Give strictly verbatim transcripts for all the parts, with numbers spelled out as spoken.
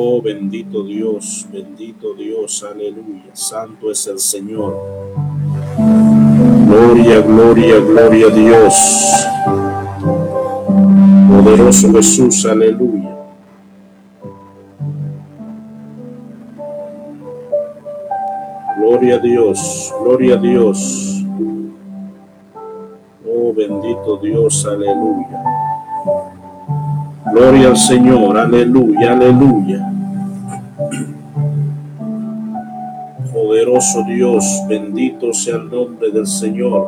Oh, bendito Dios, bendito Dios, aleluya. Santo es el Señor. Gloria, gloria, gloria a Dios. Poderoso Jesús, aleluya. Gloria a Dios, gloria a Dios. Oh, bendito Dios, aleluya. Gloria al Señor, aleluya, aleluya. Poderoso Dios, bendito sea el nombre del Señor.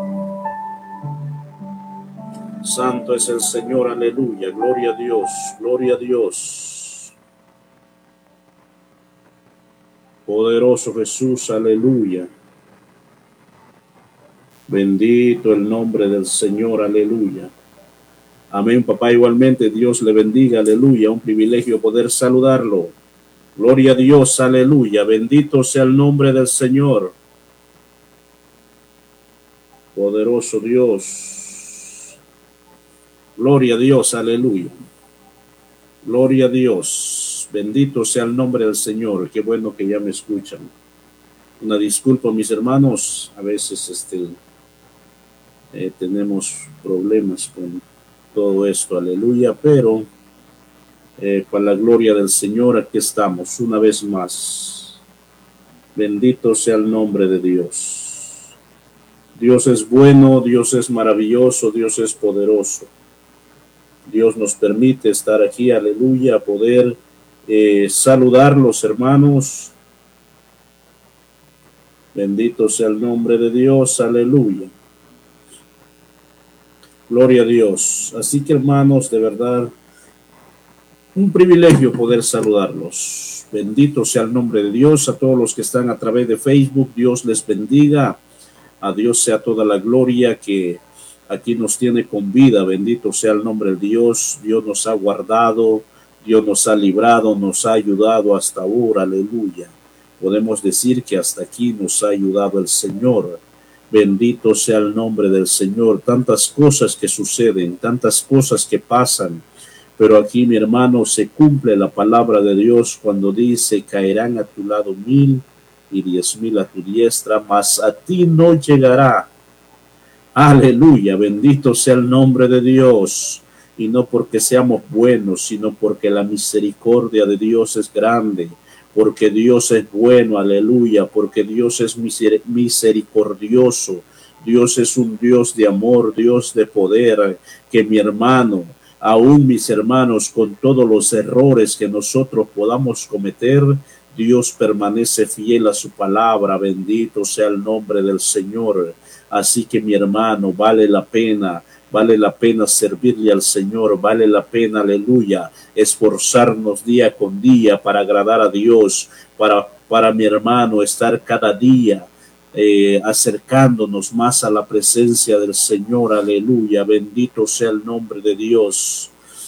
Santo es el Señor, aleluya. Gloria a Dios, gloria a Dios. Poderoso Jesús, aleluya. Bendito el nombre del Señor, aleluya. Amén, papá. Igualmente, Dios le bendiga, aleluya. Un privilegio poder saludarlo. Gloria a Dios, aleluya. Bendito sea el nombre del Señor. Poderoso Dios. Gloria a Dios, aleluya. Gloria a Dios. Bendito sea el nombre del Señor. Qué bueno que ya me escuchan. Una disculpa, mis hermanos. A veces este, eh, tenemos problemas con todo esto, aleluya. Pero eh, para la gloria del Señor, aquí estamos una vez más. Bendito sea el nombre de Dios. Dios es bueno, Dios es maravilloso, Dios es poderoso. Dios nos permite estar aquí, aleluya, poder eh, saludar los hermanos. Bendito sea el nombre de Dios, aleluya. Gloria a Dios. Así que, hermanos, de verdad, un privilegio poder saludarlos. Bendito sea el nombre de Dios. A todos los que están a través de Facebook, Dios les bendiga. A Dios sea toda la gloria que aquí nos tiene con vida. Bendito sea el nombre de Dios. Dios nos ha guardado, Dios nos ha librado, nos ha ayudado hasta ahora, aleluya. Podemos decir que hasta aquí nos ha ayudado el Señor. Bendito sea el nombre del Señor. Tantas cosas que suceden, tantas cosas que pasan, pero aquí, mi hermano, se cumple la palabra de Dios cuando dice: caerán a tu lado mil y diez mil a tu diestra, mas a ti no llegará. Aleluya, bendito sea el nombre de Dios. Y no porque seamos buenos, sino porque la misericordia de Dios es grande, porque Dios es bueno, aleluya, porque Dios es misericordioso, Dios es un Dios de amor, Dios de poder, que mi hermano, aún mis hermanos, con todos los errores que nosotros podamos cometer, Dios permanece fiel a su palabra. Bendito sea el nombre del Señor. Así que, mi hermano, vale la pena, vale la pena servirle al Señor, vale la pena, aleluya, esforzarnos día con día para agradar a Dios, para, para mi hermano, estar cada día eh, acercándonos más a la presencia del Señor, aleluya. Bendito sea el nombre de Dios.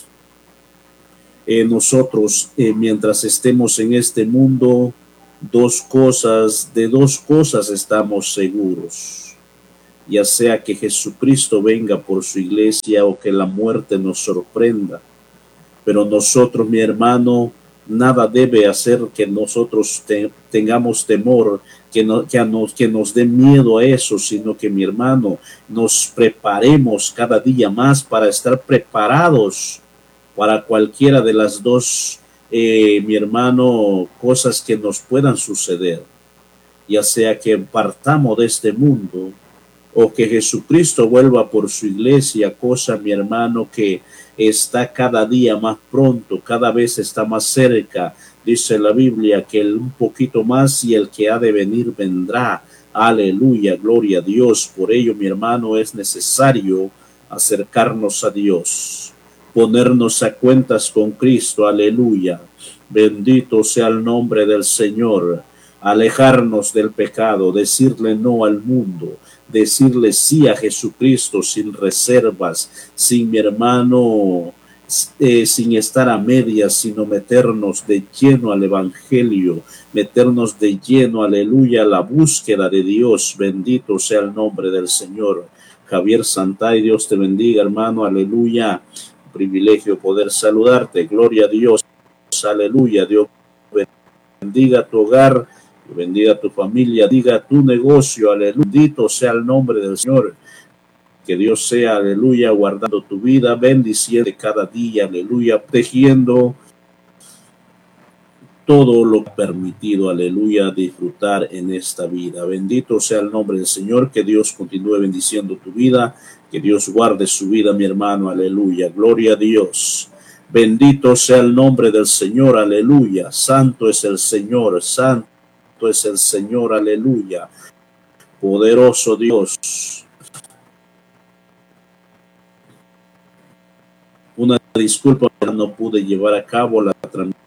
Eh, nosotros, eh, mientras estemos en este mundo, dos cosas, de dos cosas estamos seguros, ya sea que Jesucristo venga por su iglesia o que la muerte nos sorprenda. Pero nosotros, mi hermano, nada debe hacer que nosotros te, tengamos temor, que, no, que, a nos, que nos dé miedo a eso, sino que, mi hermano, nos preparemos cada día más para estar preparados para cualquiera de las dos, eh, mi hermano, cosas que nos puedan suceder, ya sea que partamos de este mundo o que Jesucristo vuelva por su iglesia, cosa, mi hermano, que está cada día más pronto, cada vez está más cerca. Dice la Biblia que el un poquito más y el que ha de venir vendrá. Aleluya, gloria a Dios. Por ello, mi hermano, es necesario acercarnos a Dios, ponernos a cuentas con Cristo, aleluya. Bendito sea el nombre del Señor. Alejarnos del pecado, decirle no al mundo, decirle sí a Jesucristo sin reservas, sin, mi hermano, eh, sin estar a medias, sino meternos de lleno al Evangelio, meternos de lleno, aleluya, a la búsqueda de Dios. Bendito sea el nombre del Señor. Javier Santay, Dios te bendiga, hermano, aleluya. Privilegio poder saludarte, gloria a Dios, aleluya. Dios bendiga tu hogar, que bendiga tu familia, diga tu negocio, aleluya, bendito sea el nombre del Señor. Que Dios sea, aleluya, guardando tu vida, bendiciendo cada día, aleluya, tejiendo todo lo permitido, aleluya, disfrutar en esta vida. Bendito sea el nombre del Señor, que Dios continúe bendiciendo tu vida, que Dios guarde su vida, mi hermano, aleluya, gloria a Dios. Bendito sea el nombre del Señor, aleluya, santo es el Señor, santo es el Señor, aleluya, poderoso Dios. Una disculpa, no pude llevar a cabo la transmisión.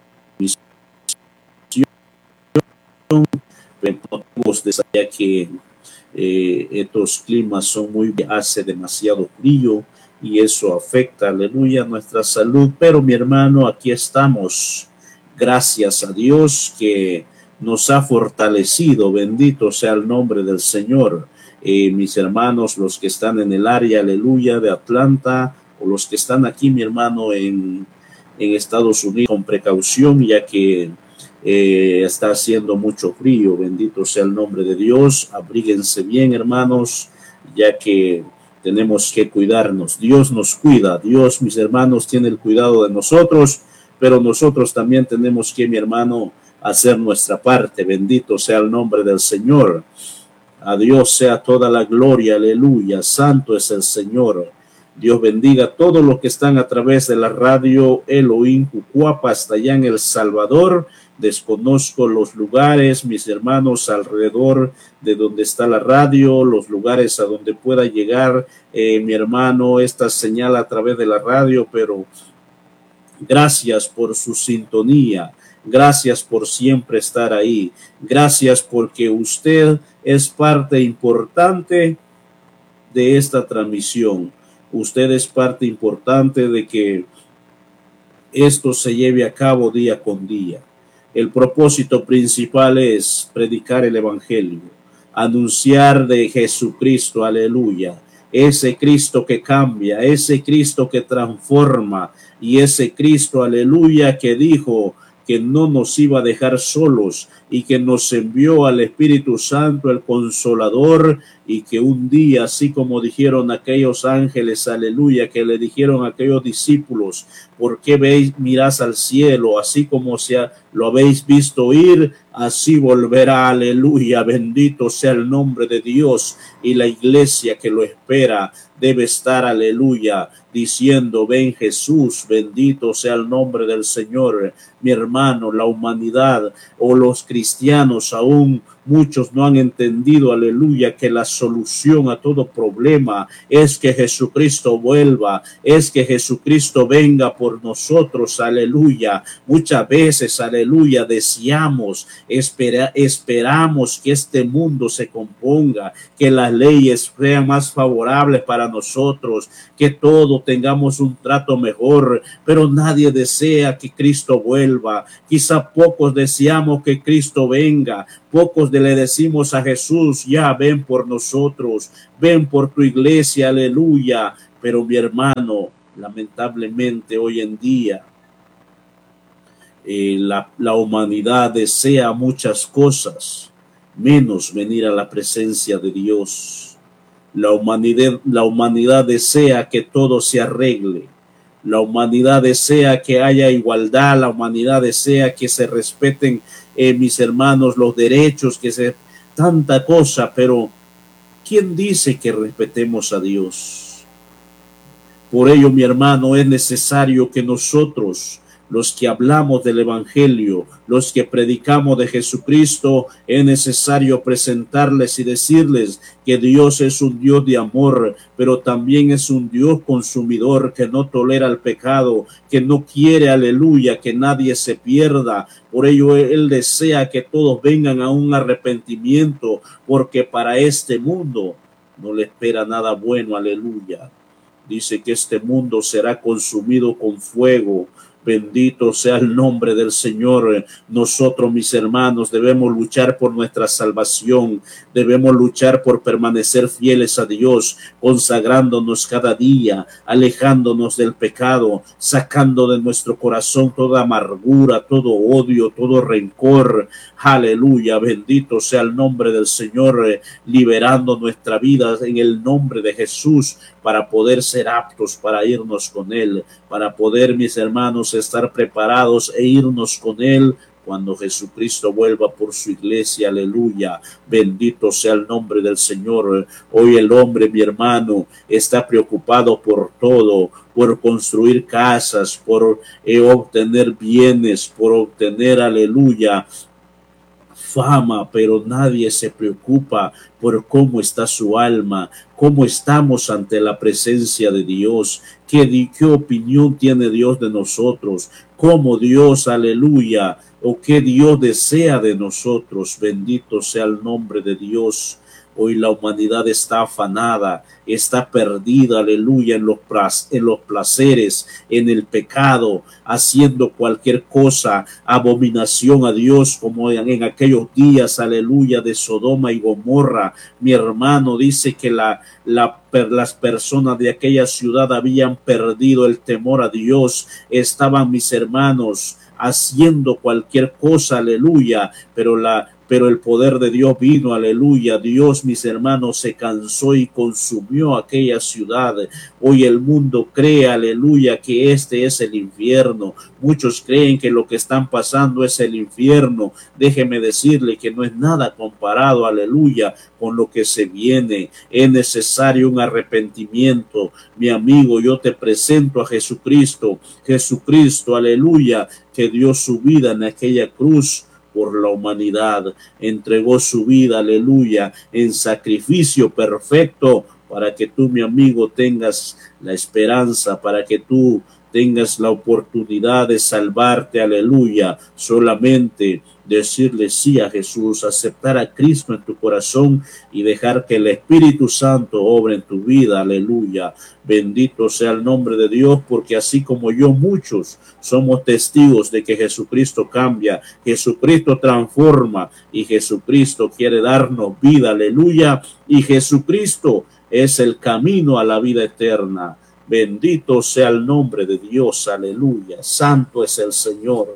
Ya que eh, estos climas son muy, hace demasiado frío y eso afecta, aleluya, nuestra salud. Pero mi hermano, aquí estamos, gracias a Dios que nos ha fortalecido, bendito sea el nombre del Señor. Eh, mis hermanos, los que están en el área, aleluya, de Atlanta, o los que están aquí, mi hermano, en, en Estados Unidos, con precaución, ya que Eh, está haciendo mucho frío, bendito sea el nombre de Dios. Abríguense bien, hermanos, ya que tenemos que cuidarnos. Dios nos cuida, Dios, mis hermanos, tiene el cuidado de nosotros, pero nosotros también tenemos que, mi hermano, hacer nuestra parte. Bendito sea el nombre del Señor. A Dios sea toda la gloria, aleluya, santo es el Señor. Dios bendiga a todos los que están a través de la radio Elohim Cucuapa hasta allá en El Salvador. Desconozco los lugares, mis hermanos, alrededor de donde está la radio, los lugares a donde pueda llegar, eh, mi hermano, esta señal a través de la radio, pero gracias por su sintonía, gracias por siempre estar ahí, gracias porque usted es parte importante de esta transmisión, usted es parte importante de que esto se lleve a cabo día con día. El propósito principal es predicar el evangelio, anunciar de Jesucristo, aleluya, ese Cristo que cambia, ese Cristo que transforma y ese Cristo, aleluya, que dijo que no nos iba a dejar solos y que nos envió al Espíritu Santo, el Consolador, y que un día, así como dijeron aquellos ángeles, aleluya, que le dijeron a aquellos discípulos, ¿por qué veis, mirás al cielo? Así como sea, lo habéis visto ir, así volverá, aleluya, bendito sea el nombre de Dios. Y la iglesia que lo espera debe estar, aleluya, diciendo, ven Jesús, bendito sea el nombre del Señor. Mi hermano, la humanidad o los cristianos aún, muchos no han entendido, aleluya, que la solución a todo problema es que Jesucristo vuelva, es que Jesucristo venga por nosotros, aleluya. Muchas veces, aleluya, deseamos, espera, esperamos que este mundo se componga, que las leyes sean más favorables para nosotros, que todo tengamos un trato mejor, pero nadie desea que Cristo vuelva. Quizá pocos deseamos que Cristo venga, pocos le decimos a Jesús, ya ven por nosotros, ven por tu iglesia, aleluya. Pero mi hermano, lamentablemente hoy en día eh, la, la humanidad desea muchas cosas, menos venir a la presencia de Dios. La humanidad, la humanidad desea que todo se arregle. La humanidad desea que haya igualdad, la humanidad desea que se respeten, eh, mis hermanos, los derechos, que se tanta cosa, pero ¿quién dice que respetemos a Dios? Por ello, mi hermano, es necesario que nosotros, los que hablamos del evangelio, los que predicamos de Jesucristo, es necesario presentarles y decirles que Dios es un Dios de amor, pero también es un Dios consumidor que no tolera el pecado, que no quiere, aleluya, que nadie se pierda. Por ello Él desea que todos vengan a un arrepentimiento, porque para este mundo no le espera nada bueno, aleluya. Dice que este mundo será consumido con fuego. Bendito sea el nombre del Señor. Nosotros, mis hermanos, debemos luchar por nuestra salvación. Debemos luchar por permanecer fieles a Dios, consagrándonos cada día, alejándonos del pecado, sacando de nuestro corazón toda amargura, todo odio, todo rencor. Aleluya, bendito sea el nombre del Señor, liberando nuestra vida en el nombre de Jesús, para poder ser aptos para irnos con Él, para poder, mis hermanos, estar preparados e irnos con Él cuando Jesucristo vuelva por su iglesia. Aleluya, bendito sea el nombre del Señor. Hoy el hombre, mi hermano, está preocupado por todo, por construir casas, por eh, obtener bienes, por obtener, aleluya, fama, pero nadie se preocupa por cómo está su alma, cómo estamos ante la presencia de Dios, qué, qué opinión tiene Dios de nosotros, cómo Dios, aleluya, o qué Dios desea de nosotros. Bendito sea el nombre de Dios. Hoy la humanidad está afanada, está perdida, aleluya, en los, en los placeres, en el pecado, haciendo cualquier cosa, abominación a Dios, como en, en aquellos días, aleluya, de Sodoma y Gomorra. Mi hermano dice que la, la, las personas de aquella ciudad habían perdido el temor a Dios. Estaban, mis hermanos, haciendo cualquier cosa, aleluya, pero la Pero el poder de Dios vino, aleluya. Dios, mis hermanos, se cansó y consumió aquella ciudad. Hoy el mundo cree, aleluya, que este es el infierno. Muchos creen que lo que están pasando es el infierno. Déjeme decirle que no es nada comparado, aleluya, con lo que se viene. Es necesario un arrepentimiento. Mi amigo, yo te presento a Jesucristo. Jesucristo, aleluya, que dio su vida en aquella cruz por la humanidad, entregó su vida, aleluya, en sacrificio perfecto, para que tú, mi amigo, tengas la esperanza, para que tú tengas la oportunidad de salvarte, aleluya. Solamente decirle sí a Jesús, aceptar a Cristo en tu corazón y dejar que el Espíritu Santo obre en tu vida, aleluya. Bendito sea el nombre de Dios, porque así como yo, muchos somos testigos de que Jesucristo cambia, Jesucristo transforma y Jesucristo quiere darnos vida, aleluya. Y Jesucristo es el camino a la vida eterna. Bendito sea el nombre de Dios, aleluya. Santo es el Señor.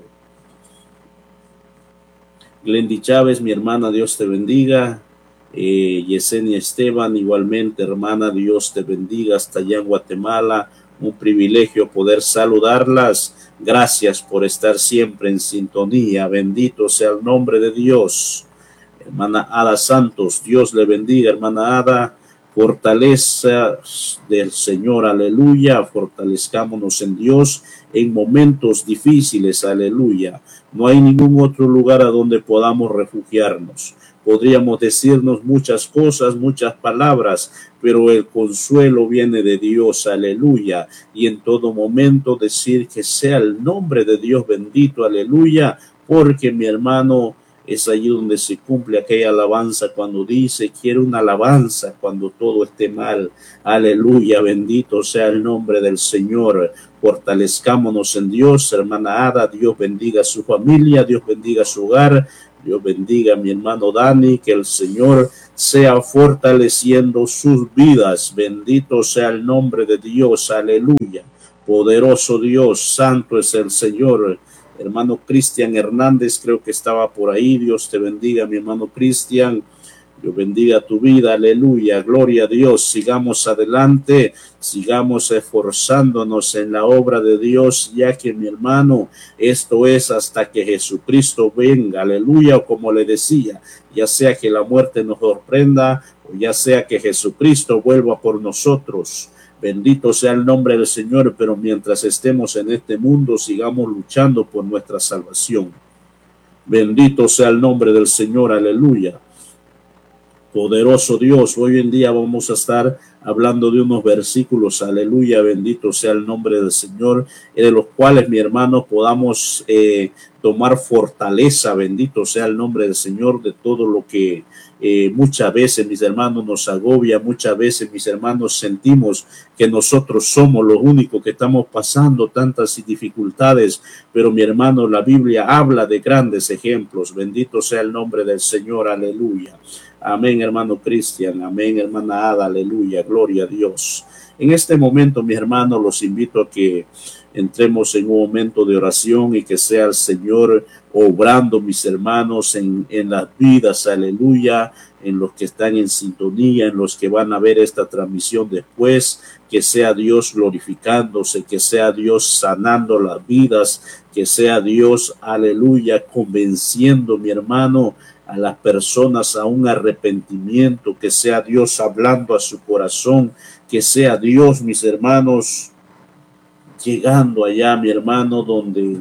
Glendy Chávez, mi hermana, Dios te bendiga. Eh, Yesenia Esteban, igualmente, hermana, Dios te bendiga hasta allá en Guatemala. Un privilegio poder saludarlas. Gracias por estar siempre en sintonía. Bendito sea el nombre de Dios. Hermana Ada Santos, Dios le bendiga, hermana Ada. Fortaleza del Señor, aleluya. Fortalezcámonos en Dios en momentos difíciles, aleluya. No hay ningún otro lugar a donde podamos refugiarnos. Podríamos decirnos muchas cosas, muchas palabras, pero el consuelo viene de Dios, aleluya. Y en todo momento decir que sea el nombre de Dios bendito, aleluya, porque mi hermano, es allí donde se cumple aquella alabanza cuando dice, quiero una alabanza cuando todo esté mal. Aleluya, bendito sea el nombre del Señor. Fortalezcámonos en Dios, hermana Ada. Dios bendiga a su familia, Dios bendiga a su hogar, Dios bendiga a mi hermano Dani, que el Señor sea fortaleciendo sus vidas. Bendito sea el nombre de Dios, aleluya. Poderoso Dios, santo es el Señor. Hermano Cristian Hernández, creo que estaba por ahí. Dios te bendiga, mi hermano Cristian. Dios bendiga tu vida, aleluya, gloria a Dios. Sigamos adelante, sigamos esforzándonos en la obra de Dios, ya que, mi hermano, esto es hasta que Jesucristo venga, aleluya. O como le decía, ya sea que la muerte nos sorprenda o ya sea que Jesucristo vuelva por nosotros. Bendito sea el nombre del Señor, pero mientras estemos en este mundo, sigamos luchando por nuestra salvación. Bendito sea el nombre del Señor, aleluya. Poderoso Dios, hoy en día vamos a estar hablando de unos versículos, aleluya, bendito sea el nombre del Señor, de los cuales, mi hermano, podamos eh, tomar fortaleza, bendito sea el nombre del Señor, de todo lo que eh, muchas veces, mis hermanos, nos agobia, muchas veces, mis hermanos, sentimos que nosotros somos los únicos que estamos pasando tantas dificultades, pero mi hermano, la Biblia habla de grandes ejemplos, bendito sea el nombre del Señor, aleluya. Amén, hermano Cristian, amén, hermana Ada, aleluya, gloria a Dios. En este momento, mi hermano, los invito a que entremos en un momento de oración y que sea el Señor obrando, mis hermanos, en, en las vidas, aleluya, en los que están en sintonía, en los que van a ver esta transmisión después, que sea Dios glorificándose, que sea Dios sanando las vidas, que sea Dios, aleluya, convenciendo, mi hermano, a las personas a un arrepentimiento, que sea Dios hablando a su corazón, que sea Dios, mis hermanos, llegando allá, mi hermano, donde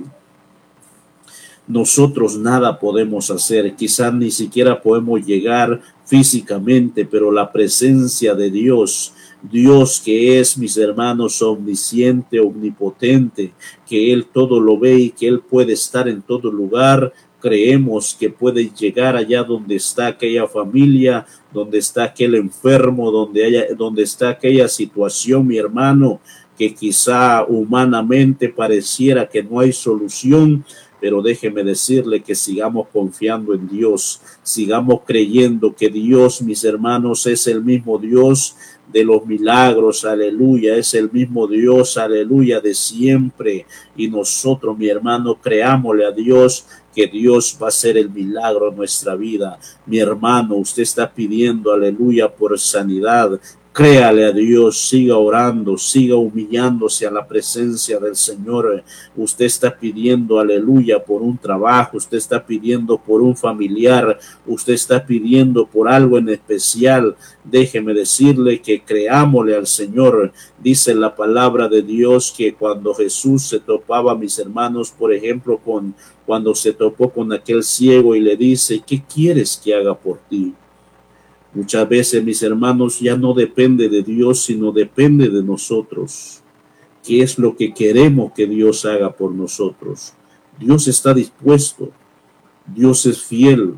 nosotros nada podemos hacer, quizás ni siquiera podemos llegar físicamente, pero la presencia de Dios, Dios que es, mis hermanos, omnisciente, omnipotente, que Él todo lo ve y que Él puede estar en todo lugar, creemos que puede llegar allá donde está aquella familia, donde está aquel enfermo, donde, haya, donde está aquella situación, mi hermano, que quizá humanamente pareciera que no hay solución, pero déjeme decirle que sigamos confiando en Dios, sigamos creyendo que Dios, mis hermanos, es el mismo Dios de los milagros, aleluya, es el mismo Dios, aleluya, de siempre, y nosotros, mi hermano, creámosle a Dios, que Dios va a hacer el milagro en nuestra vida. Mi hermano, usted está pidiendo, aleluya, por sanidad. Créale a Dios, siga orando, siga humillándose a la presencia del Señor. Usted está pidiendo, aleluya, por un trabajo, usted está pidiendo por un familiar, usted está pidiendo por algo en especial. Déjeme decirle que creámosle al Señor. Dice la palabra de Dios que cuando Jesús se topaba, mis hermanos, por ejemplo, con cuando se topó con aquel ciego y le dice, ¿qué quieres que haga por ti? Muchas veces, mis hermanos, ya no depende de Dios, sino depende de nosotros. ¿Qué es lo que queremos que Dios haga por nosotros? Dios está dispuesto. Dios es fiel.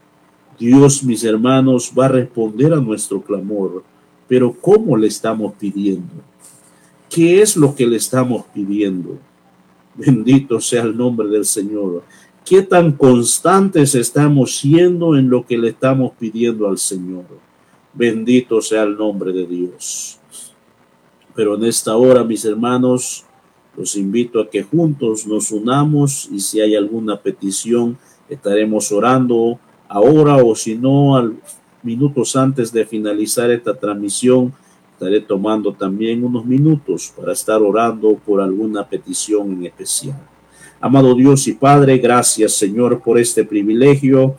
Dios, mis hermanos, va a responder a nuestro clamor. Pero ¿cómo le estamos pidiendo? ¿Qué es lo que le estamos pidiendo? Bendito sea el nombre del Señor. ¿Qué tan constantes estamos siendo en lo que le estamos pidiendo al Señor? Bendito sea el nombre de Dios. Pero en esta hora, mis hermanos, los invito a que juntos nos unamos y si hay alguna petición, estaremos orando ahora o si no, al, minutos antes de finalizar esta transmisión, estaré tomando también unos minutos para estar orando por alguna petición en especial. Amado Dios y Padre, gracias, Señor, por este privilegio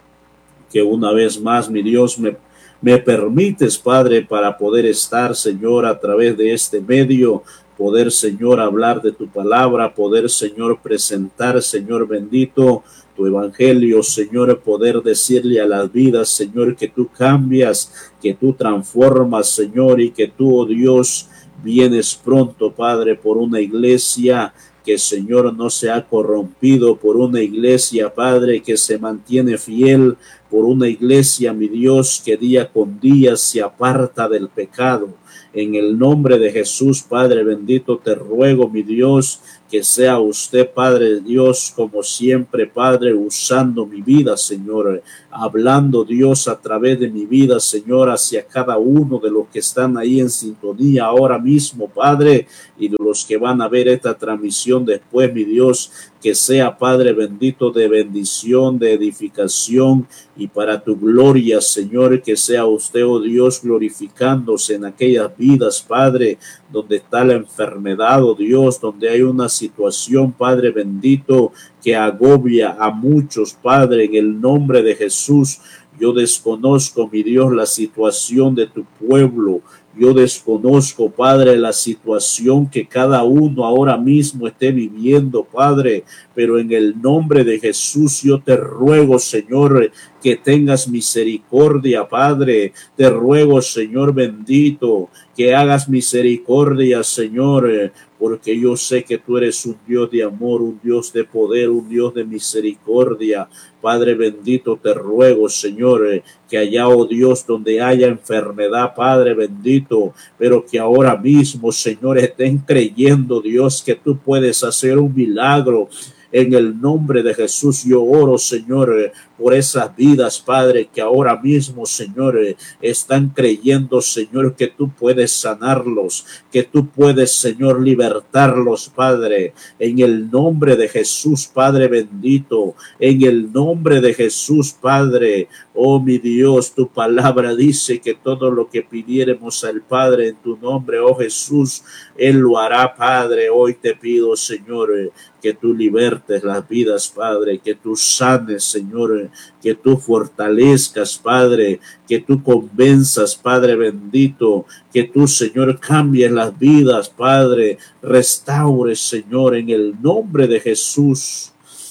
que una vez más, mi Dios, me, me permites, Padre, para poder estar, Señor, a través de este medio, poder, Señor, hablar de tu palabra, poder, Señor, presentar, Señor bendito, tu evangelio, Señor, poder decirle a las vidas, Señor, que tú cambias, que tú transformas, Señor, y que tú, oh Dios, vienes pronto, Padre, por una iglesia que, Señor, no se ha corrompido, por una iglesia, Padre, que se mantiene fiel, por una iglesia, mi Dios, que día con día se aparta del pecado. En el nombre de Jesús, Padre bendito, te ruego, mi Dios, que sea usted, Padre Dios, como siempre, Padre, usando mi vida, Señor, hablando, Dios, a través de mi vida, Señor, hacia cada uno de los que están ahí en sintonía ahora mismo, Padre, y de los que van a ver esta transmisión después, mi Dios, que sea, Padre bendito, de bendición, de edificación y para tu gloria, Señor, que sea usted, oh Dios, glorificándose en aquellas vidas, Padre, donde está la enfermedad, oh Dios, donde hay una situación, Padre bendito, que agobia a muchos, Padre, en el nombre de Jesús. Yo desconozco, mi Dios, la situación de tu pueblo. Yo desconozco, Padre, la situación que cada uno ahora mismo esté viviendo, Padre, pero en el nombre de Jesús yo te ruego, Señor, que tengas misericordia, Padre. Te ruego, Señor bendito, que hagas misericordia, Señor, porque yo sé que tú eres un Dios de amor, un Dios de poder, un Dios de misericordia. Padre bendito, te ruego, Señor, que allá, oh Dios, donde haya enfermedad, Padre bendito, pero que ahora mismo, Señor, estén creyendo, Dios, que tú puedes hacer un milagro. En el nombre de Jesús yo oro, Señor, por esas vidas, Padre, que ahora mismo, Señor, están creyendo, Señor, que tú puedes sanarlos, que tú puedes, Señor, libertarlos, Padre, en el nombre de Jesús, Padre bendito, en el nombre de Jesús, Padre. Oh, mi Dios, tu palabra dice que todo lo que pidiéremos al Padre en tu nombre, oh Jesús, Él lo hará, Padre. Hoy te pido, Señor, que tú libertes las vidas, Padre, que tú sanes, Señor, que tú fortalezcas, Padre, que tú convenzas, Padre bendito, que tú, Señor, cambies las vidas, Padre, restaures, Señor, en el nombre de Jesús.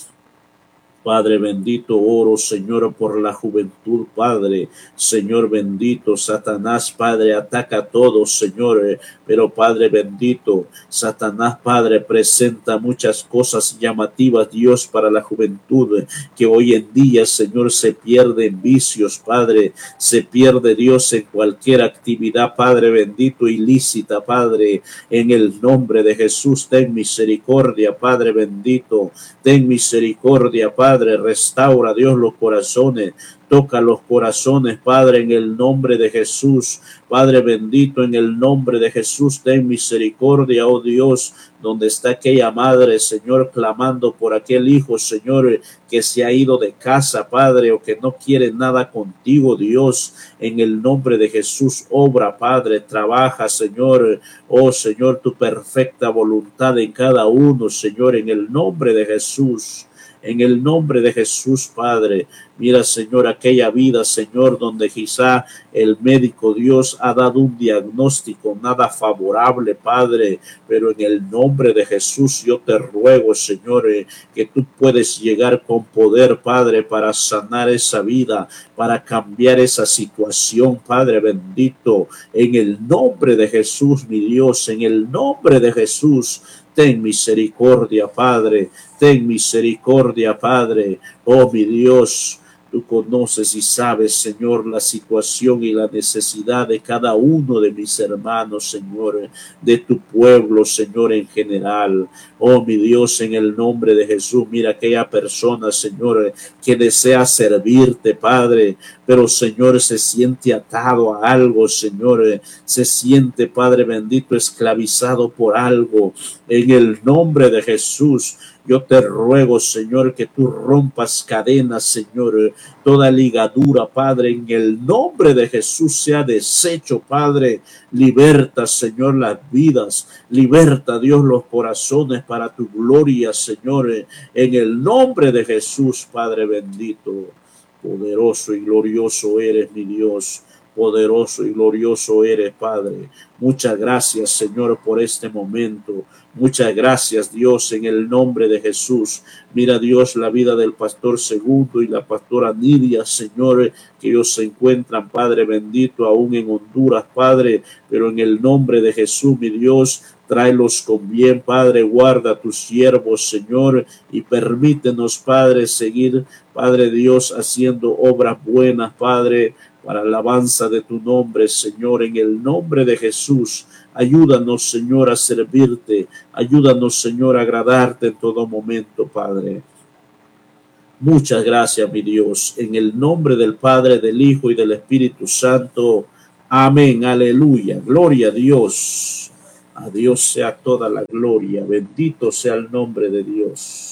Padre bendito, oro, Señor, por la juventud, Padre. Señor bendito, Satanás, Padre, ataca a todos, Señor. Pero, Padre bendito, Satanás, Padre, presenta muchas cosas llamativas, Dios, para la juventud, que hoy en día, Señor, se pierde en vicios, Padre. Se pierde, Dios, en cualquier actividad, Padre bendito, ilícita, Padre. En el nombre de Jesús, ten misericordia, Padre bendito. Ten misericordia, Padre. Padre, restaura, Dios, los corazones, toca los corazones, Padre, en el nombre de Jesús. Padre bendito, en el nombre de Jesús, ten misericordia, oh Dios, donde está aquella madre, Señor, clamando por aquel hijo, Señor, que se ha ido de casa, Padre, o que no quiere nada contigo, Dios. En el nombre de Jesús, obra, Padre, trabaja, Señor, oh Señor, tu perfecta voluntad en cada uno, Señor, en el nombre de Jesús. En el nombre de Jesús, Padre, mira, Señor, aquella vida, Señor, donde quizá el médico, Dios, ha dado un diagnóstico nada favorable, Padre, pero en el nombre de Jesús yo te ruego, Señor, eh, que tú puedes llegar con poder, Padre, para sanar esa vida, para cambiar esa situación, Padre bendito, en el nombre de Jesús, mi Dios, en el nombre de Jesús. Ten misericordia, Padre, ten misericordia, Padre, oh mi Dios. Tú conoces y sabes, Señor, la situación y la necesidad de cada uno de mis hermanos, Señor, de tu pueblo, Señor, en general. Oh, mi Dios, en el nombre de Jesús, mira aquella persona, Señor, que desea servirte, Padre, pero, Señor, se siente atado a algo, Señor, se siente, Padre bendito, esclavizado por algo. En el nombre de Jesús, yo te ruego, Señor, que tú rompas cadenas, Señor, toda ligadura, Padre, en el nombre de Jesús sea deshecho, Padre. Liberta, Señor, las vidas, liberta, Dios, los corazones para tu gloria, Señor, en el nombre de Jesús, Padre bendito. Poderoso y glorioso eres, mi Dios. Poderoso y glorioso eres, Padre. Muchas gracias, Señor, por este momento. Muchas gracias, Dios, en el nombre de Jesús. Mira, Dios, la vida del pastor Segundo y la pastora Nidia, Señor, que ellos se encuentran, Padre bendito, aún en Honduras, Padre, pero en el nombre de Jesús, mi Dios, tráelos con bien, Padre, guarda a tus siervos, Señor, y permítenos, Padre, seguir, Padre Dios, haciendo obras buenas, Padre, para alabanza de tu nombre, Señor, en el nombre de Jesús. Ayúdanos, Señor, a servirte. Ayúdanos, Señor, a agradarte en todo momento, Padre. Muchas gracias, mi Dios. En el nombre del Padre, del Hijo y del Espíritu Santo. Amén. Aleluya. Gloria a Dios. A Dios sea toda la gloria. Bendito sea el nombre de Dios.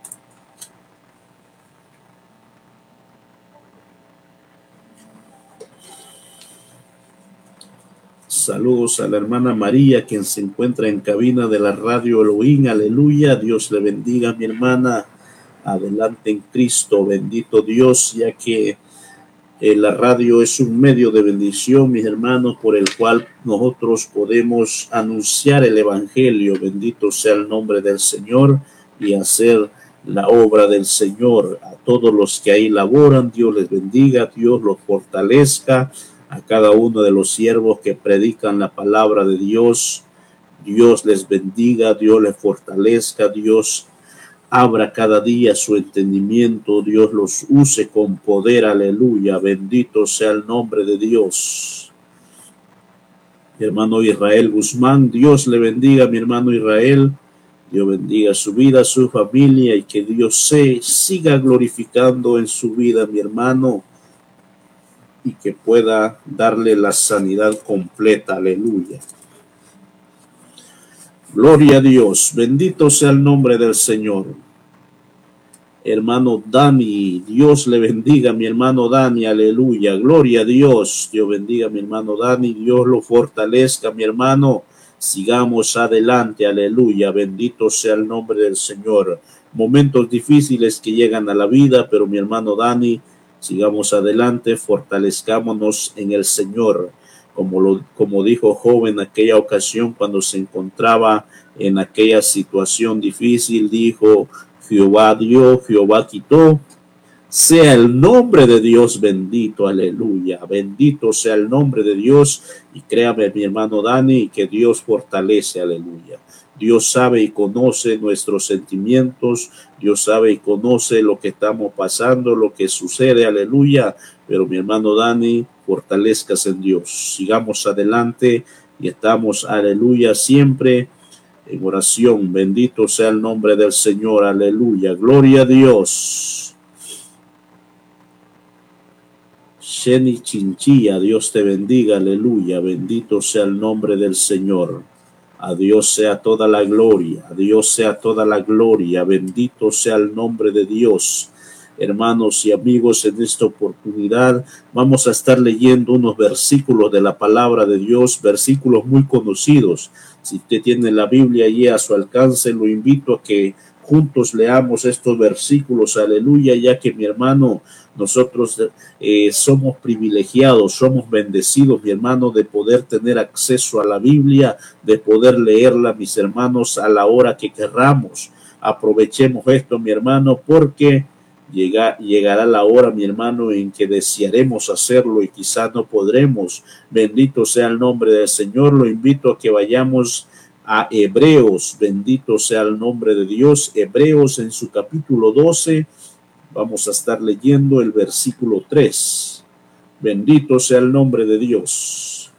Saludos a la hermana María, quien se encuentra en cabina de la radio Elohim. Aleluya. Dios le bendiga, mi hermana. Adelante en Cristo. Bendito Dios, ya que eh, la radio es un medio de bendición, mis hermanos, por el cual nosotros podemos anunciar el evangelio. Bendito sea el nombre del Señor y hacer la obra del Señor a todos. todos los que ahí laboran, Dios les bendiga, Dios los fortalezca, a cada uno de los siervos que predican la palabra de Dios, Dios les bendiga, Dios les fortalezca, Dios abra cada día su entendimiento, Dios los use con poder, aleluya, bendito sea el nombre de Dios. Mi hermano Israel Guzmán, Dios le bendiga, mi hermano Israel, Dios bendiga su vida, su familia, y que Dios se siga glorificando en su vida, mi hermano, y que pueda darle la sanidad completa, aleluya. Gloria a Dios, bendito sea el nombre del Señor. Hermano Dani, Dios le bendiga, mi hermano Dani, aleluya, gloria a Dios. Dios bendiga, mi hermano Dani, Dios lo fortalezca, mi hermano. Sigamos adelante, aleluya, bendito sea el nombre del Señor. Momentos difíciles que llegan a la vida, pero mi hermano Dani, sigamos adelante, fortalezcámonos en el Señor. Como, lo, como dijo Job en aquella ocasión cuando se encontraba en aquella situación difícil, dijo: Jehová dio, Jehová quitó, sea el nombre de Dios bendito, aleluya, bendito sea el nombre de Dios. Y créame, mi hermano Dani, que Dios fortalece, aleluya. Dios sabe y conoce nuestros sentimientos, Dios sabe y conoce lo que estamos pasando, lo que sucede, aleluya. Pero mi hermano Dani, fortalezcas en Dios. Sigamos adelante y estamos, aleluya, siempre en oración. Bendito sea el nombre del Señor, aleluya. Gloria a Dios. Sheni Chinchilla, Dios te bendiga, aleluya. Bendito sea el nombre del Señor. A Dios sea toda la gloria, a Dios sea toda la gloria. Bendito sea el nombre de Dios. Hermanos y amigos, en esta oportunidad vamos a estar leyendo unos versículos de la palabra de Dios, versículos muy conocidos. Si usted tiene la Biblia allí a su alcance, lo invito a que juntos leamos estos versículos, aleluya, ya que mi hermano, nosotros eh, somos privilegiados, somos bendecidos, mi hermano, de poder tener acceso a la Biblia, de poder leerla, mis hermanos, a la hora que querramos. Aprovechemos esto, mi hermano, porque Llega, llegará la hora, mi hermano, en que desearemos hacerlo y quizás no podremos. Bendito sea el nombre del Señor. Lo invito a que vayamos a Hebreos. Bendito sea el nombre de Dios. Hebreos en su capítulo doce. Vamos a estar leyendo el versículo tres. Bendito sea el nombre de Dios.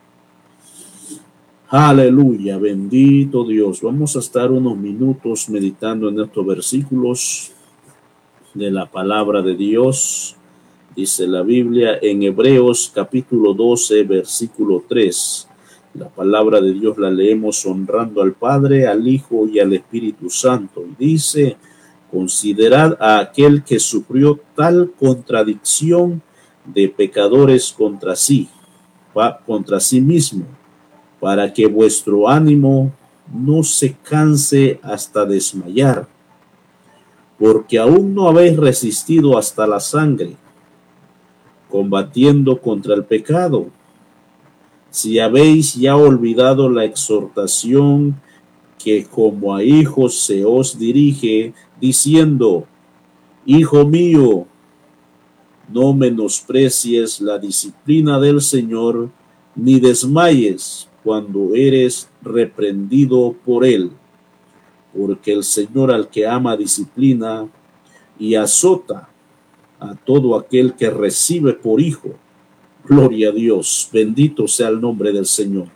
Aleluya, bendito Dios. Vamos a estar unos minutos meditando en estos versículos de la palabra de Dios. Dice la Biblia en Hebreos capítulo doce, versículo tres. La palabra de Dios la leemos honrando al Padre, al Hijo y al Espíritu Santo. Y dice: considerad a aquel que sufrió tal contradicción de pecadores contra sí, contra sí mismo, para que vuestro ánimo no se canse hasta desmayar, porque aún no habéis resistido hasta la sangre, combatiendo contra el pecado. Si habéis ya olvidado la exhortación que como a hijos se os dirige, diciendo: Hijo mío, no menosprecies la disciplina del Señor, ni desmayes cuando eres reprendido por él. Porque el Señor al que ama disciplina y azota a todo aquel que recibe por hijo. Gloria a Dios, bendito sea el nombre del Señor.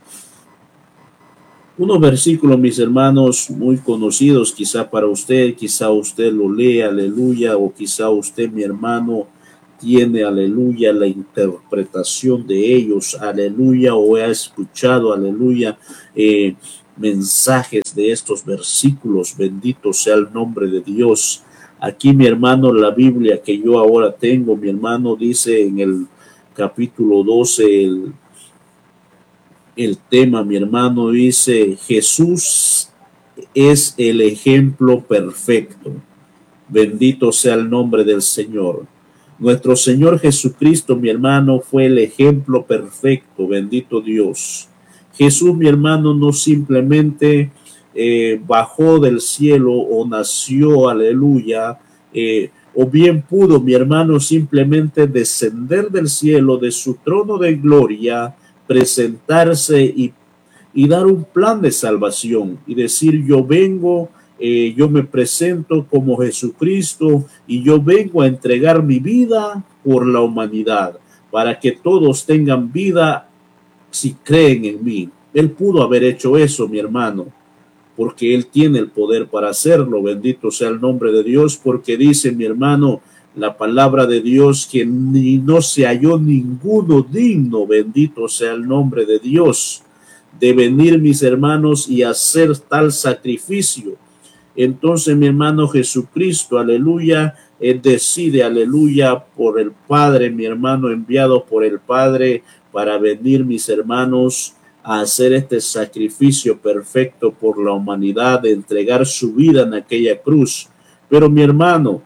Unos versículos, mis hermanos, muy conocidos quizá para usted, quizá usted lo lee, aleluya, o quizá usted, mi hermano, tiene, aleluya, la interpretación de ellos, aleluya, o ha escuchado, aleluya, eh, mensajes de estos versículos. Bendito sea el nombre de Dios. Aquí, mi hermano, la Biblia que yo ahora tengo, mi hermano, dice en el capítulo doce, el, el tema, mi hermano, dice: Jesús es el ejemplo perfecto. Bendito sea el nombre del Señor. Nuestro Señor Jesucristo, mi hermano, fue el ejemplo perfecto. Bendito Dios. Jesús, mi hermano, no simplemente eh, bajó del cielo o nació, aleluya, eh, o bien pudo, mi hermano, simplemente descender del cielo, de su trono de gloria, presentarse y, y dar un plan de salvación y decir: yo vengo, eh, yo me presento como Jesucristo y yo vengo a entregar mi vida por la humanidad, para que todos tengan vida si creen en mí. Él pudo haber hecho eso, mi hermano, porque Él tiene el poder para hacerlo. Bendito sea el nombre de Dios, porque dice, mi hermano, la palabra de Dios, que ni no se halló ninguno digno, bendito sea el nombre de Dios, de venir, mis hermanos, y hacer tal sacrificio. Entonces, mi hermano, Jesucristo, aleluya, Él decide, aleluya, por el Padre, mi hermano, enviado por el Padre para venir, mis hermanos, a hacer este sacrificio perfecto por la humanidad, de entregar su vida en aquella cruz. Pero, mi hermano,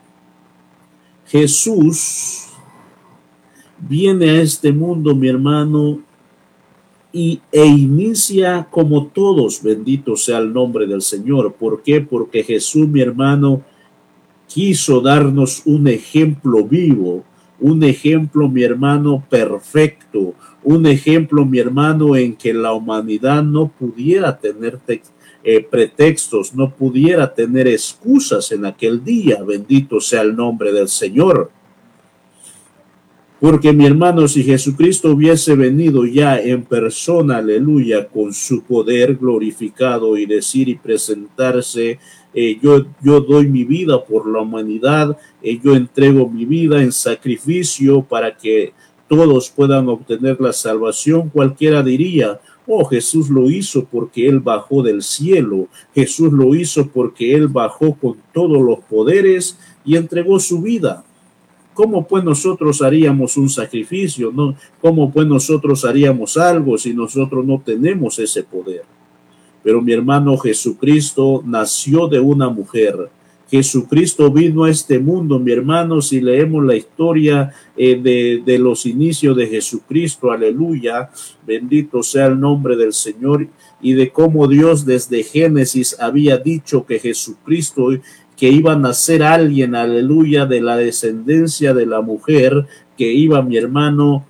Jesús viene a este mundo, mi hermano, y, e inicia como todos, bendito sea el nombre del Señor. ¿Por qué? Porque Jesús, mi hermano, quiso darnos un ejemplo vivo, un ejemplo, mi hermano, perfecto, un ejemplo, mi hermano, en que la humanidad no pudiera tener eh, pretextos, no pudiera tener excusas en aquel día. Bendito sea el nombre del Señor. Porque, mi hermano, si Jesucristo hubiese venido ya en persona, aleluya, con su poder glorificado y decir y presentarse, eh, yo, yo doy mi vida por la humanidad, eh, yo entrego mi vida en sacrificio para que todos puedan obtener la salvación, cualquiera diría: oh, Jesús lo hizo porque Él bajó del cielo, Jesús lo hizo porque Él bajó con todos los poderes y entregó su vida. ¿Cómo pues nosotros haríamos un sacrificio? ¿No? ¿Cómo pues nosotros haríamos algo si nosotros no tenemos ese poder? Pero, mi hermano, Jesucristo nació de una mujer. Jesucristo vino a este mundo, mi hermano. Si leemos la historia eh, de, de los inicios de Jesucristo, aleluya, bendito sea el nombre del Señor, y de cómo Dios desde Génesis había dicho que Jesucristo, que iba a nacer alguien, aleluya, de la descendencia de la mujer, que iba, mi hermano,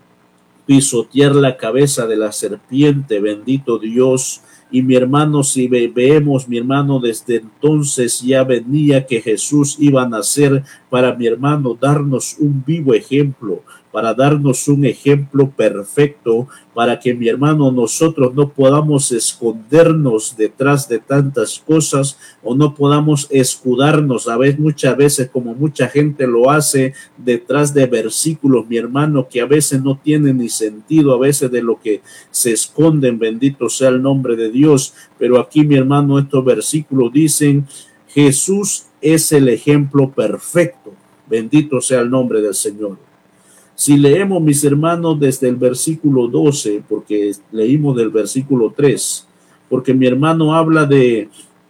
pisotear la cabeza de la serpiente, bendito Dios. Y, mi hermano, si ve, vemos, mi hermano, desde entonces ya venía que Jesús iba a nacer para, mi hermano, darnos un vivo ejemplo, para darnos un ejemplo perfecto, para que, mi hermano, nosotros no podamos escondernos detrás de tantas cosas, o no podamos escudarnos a veces, muchas veces, como mucha gente lo hace, detrás de versículos, mi hermano, que a veces no tienen ni sentido, a veces de lo que se esconden. Bendito sea el nombre de Dios. Pero aquí, mi hermano, estos versículos dicen: Jesús es el ejemplo perfecto. Bendito sea el nombre del Señor. Si leemos, mis hermanos, desde el versículo doce, porque leímos del versículo tres, porque mi hermano habla de,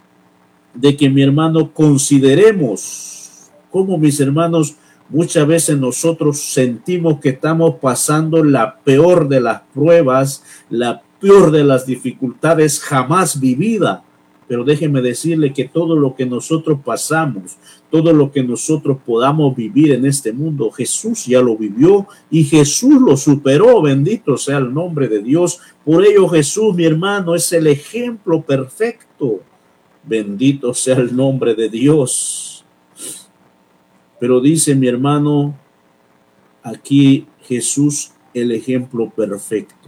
de que, mi hermano, consideremos cómo, mis hermanos, muchas veces nosotros sentimos que estamos pasando la peor de las pruebas, la peor de las dificultades jamás vivida. Pero déjeme decirle que todo lo que nosotros pasamos, todo lo que nosotros podamos vivir en este mundo, Jesús ya lo vivió y Jesús lo superó. Bendito sea el nombre de Dios. Por ello, Jesús, mi hermano, es el ejemplo perfecto. Bendito sea el nombre de Dios. Pero dice, mi hermano, aquí Jesús, el ejemplo perfecto.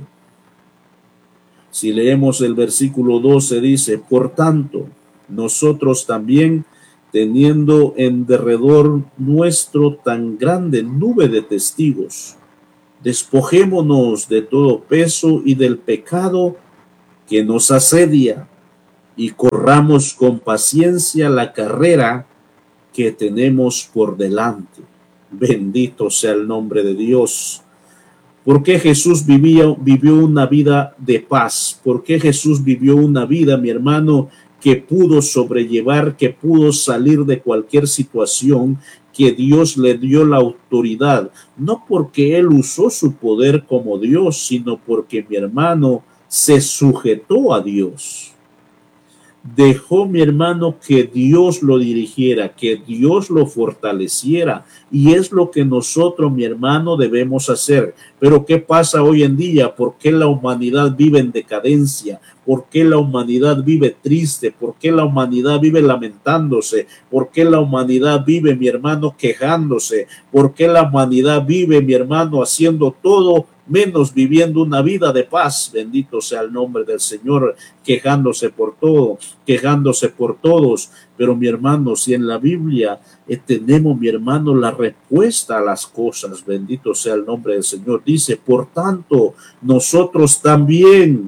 Si leemos el versículo doce, dice: por tanto, nosotros también, teniendo en derredor nuestro tan grande nube de testigos, despojémonos de todo peso y del pecado que nos asedia, y corramos con paciencia la carrera que tenemos por delante. Bendito sea el nombre de Dios. ¿Por qué Jesús vivía, vivió una vida de paz? ¿Por qué Jesús vivió una vida, mi hermano, que pudo sobrellevar, que pudo salir de cualquier situación, que Dios le dio la autoridad? No porque Él usó su poder como Dios, sino porque, mi hermano, se sujetó a Dios. dejó, mi hermano, que Dios lo dirigiera, que Dios lo fortaleciera, y es lo que nosotros, mi hermano, debemos hacer. Pero ¿qué pasa hoy en día? ¿Por qué la humanidad vive en decadencia? ¿Por qué la humanidad vive triste? ¿Por qué la humanidad vive lamentándose? ¿Por qué la humanidad vive, mi hermano, quejándose? ¿Por qué la humanidad vive, mi hermano, haciendo todo menos viviendo una vida de paz? Bendito sea el nombre del Señor, quejándose por todo, quejándose por todos. Pero, mi hermano, si en la Biblia eh, tenemos, mi hermano, la respuesta a las cosas, bendito sea el nombre del Señor. Dice, por tanto, nosotros también,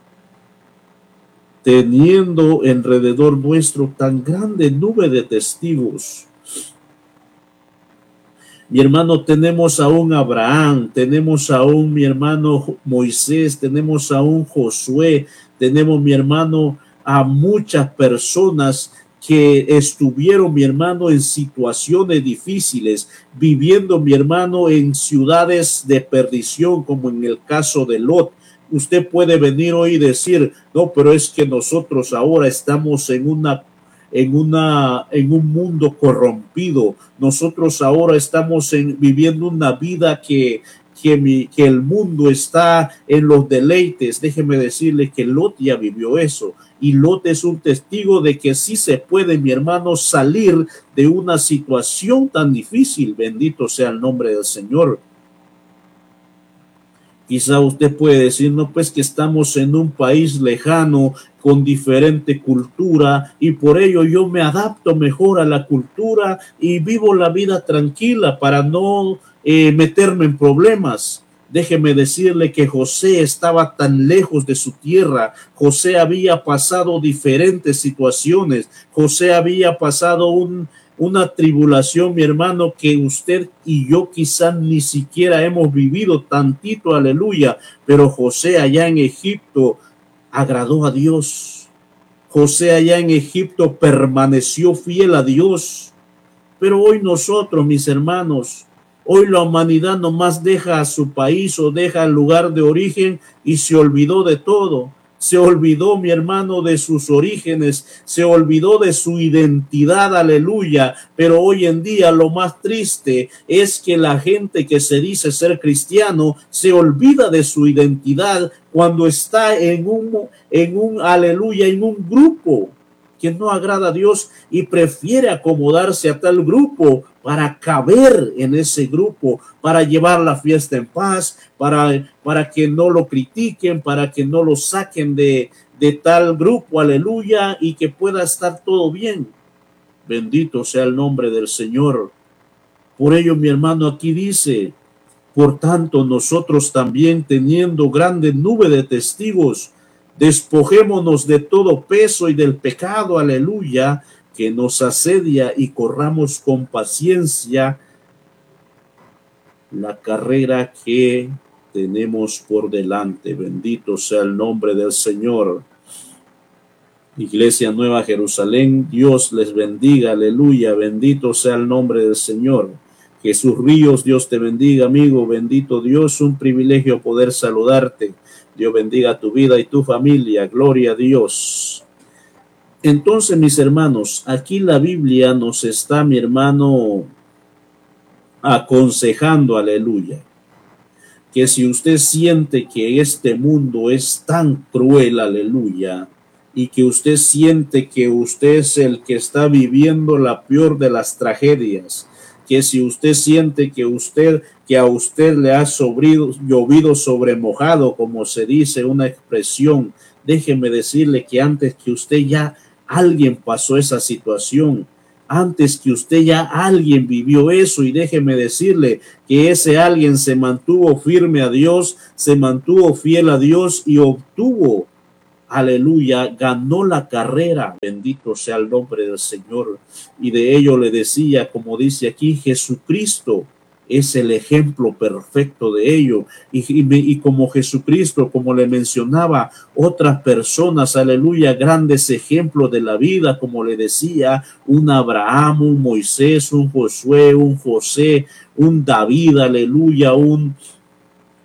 teniendo alrededor nuestro tan grande nube de testigos. Mi hermano, tenemos a un Abraham, tenemos a un, mi hermano, Moisés, tenemos a un Josué, tenemos, mi hermano, a muchas personas que estuvieron, mi hermano, en situaciones difíciles, viviendo, mi hermano, en ciudades de perdición, como en el caso de Lot. Usted puede venir hoy y decir, no, pero es que nosotros ahora estamos en una en una en un mundo corrompido. Nosotros ahora estamos en, viviendo una vida que que, mi, que el mundo está en los deleites. Déjeme decirle que Lot ya vivió eso, y Lot es un testigo de que sí se puede, mi hermano, salir de una situación tan difícil. Bendito sea el nombre del Señor. Quizá usted puede decir, no, pues que estamos en un país lejano con diferente cultura y por ello yo me adapto mejor a la cultura y vivo la vida tranquila para no eh, meterme en problemas. Déjeme decirle que José estaba tan lejos de su tierra. José había pasado diferentes situaciones. José había pasado un una tribulación, mi hermano, que usted y yo quizás ni siquiera hemos vivido tantito, aleluya. Pero José allá en Egipto agradó a Dios. José allá en Egipto permaneció fiel a Dios. Pero hoy nosotros, mis hermanos, hoy la humanidad nomás deja a su país o deja el lugar de origen y se olvidó de todo. Se olvidó, mi hermano, de sus orígenes, se olvidó de su identidad, aleluya. Pero hoy en día lo más triste es que la gente que se dice ser cristiano se olvida de su identidad cuando está en un, en un, aleluya, en un grupo que no agrada a Dios y prefiere acomodarse a tal grupo para caber en ese grupo, para llevar la fiesta en paz, para, para que no lo critiquen, para que no lo saquen de, de tal grupo, aleluya, y que pueda estar todo bien. Bendito sea el nombre del Señor. Por ello, mi hermano, aquí dice, por tanto, nosotros también, teniendo grande nube de testigos, despojémonos de todo peso y del pecado, aleluya, que nos asedia, y corramos con paciencia la carrera que tenemos por delante. Bendito sea el nombre del Señor. Iglesia Nueva Jerusalén, Dios les bendiga, aleluya, bendito sea el nombre del Señor. Jesús Ríos, Dios te bendiga, amigo, bendito Dios, un privilegio poder saludarte. Dios bendiga tu vida y tu familia, gloria a Dios. Entonces, mis hermanos, aquí la Biblia nos está, mi hermano, aconsejando, aleluya, que si usted siente que este mundo es tan cruel, aleluya, y que usted siente que usted es el que está viviendo la peor de las tragedias, que si usted siente que usted, que a usted le ha sobrido, llovido sobre mojado, como se dice una expresión, déjeme decirle que antes que usted ya alguien pasó esa situación, antes que usted ya alguien vivió eso, y déjeme decirle que ese alguien se mantuvo firme a Dios, se mantuvo fiel a Dios y obtuvo, aleluya, ganó la carrera. Bendito sea el nombre del Señor. Y de ello le decía, como dice aquí, Jesucristo es el ejemplo perfecto de ello. Y, y, y como Jesucristo, como le mencionaba, otras personas, aleluya, grandes ejemplos de la vida, como le decía, un Abraham, un Moisés, un Josué, un José, un David, aleluya, un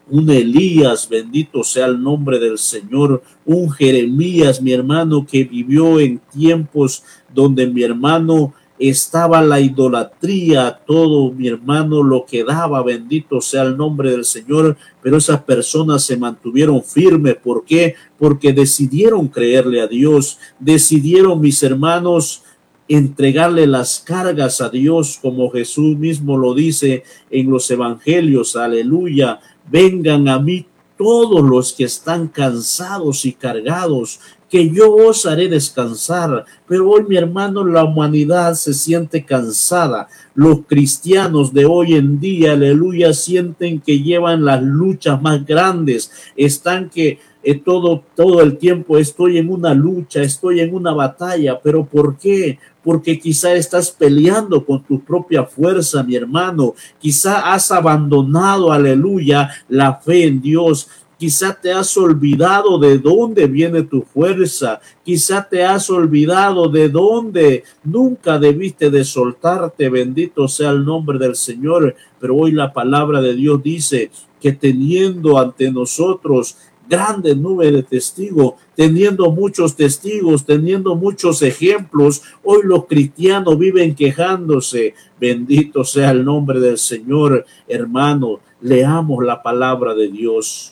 un Elías, bendito sea el nombre del Señor, un Jeremías, mi hermano, que vivió en tiempos donde, mi hermano, estaba la idolatría, todo, mi hermano, lo que daba, bendito sea el nombre del Señor, pero esas personas se mantuvieron firmes. ¿Por qué? Porque decidieron creerle a Dios, decidieron, mis hermanos, entregarle las cargas a Dios, como Jesús mismo lo dice en los evangelios, aleluya. Vengan a mí todos los que están cansados y cargados, que yo os haré descansar. Pero hoy, mi hermano, la humanidad se siente cansada. Los cristianos de hoy en día, aleluya, sienten que llevan las luchas más grandes. Están que eh, todo, todo el tiempo estoy en una lucha, estoy en una batalla. ¿Pero por qué? Porque quizá estás peleando con tu propia fuerza, mi hermano. Quizá has abandonado, aleluya, la fe en Dios. Quizá te has olvidado de dónde viene tu fuerza. Quizá te has olvidado de dónde nunca debiste de soltarte. Bendito sea el nombre del Señor. Pero hoy la palabra de Dios dice que teniendo ante nosotros grandes nubes de testigos, teniendo muchos testigos, teniendo muchos ejemplos, hoy los cristianos viven quejándose. Bendito sea el nombre del Señor. Hermano, leamos la palabra de Dios.